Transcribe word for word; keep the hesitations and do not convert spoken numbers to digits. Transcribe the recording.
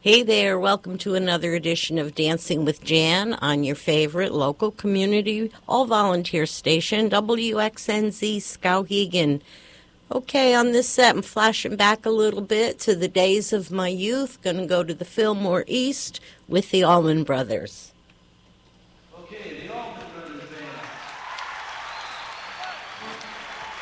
Hey there, welcome to another edition of Dancing with Jan on your favorite local community, all-volunteer station, W X N Z Skowhegan. Okay, on this set, I'm flashing back a little bit to the days of my youth. Going to go to the Fillmore East with the Allman Brothers.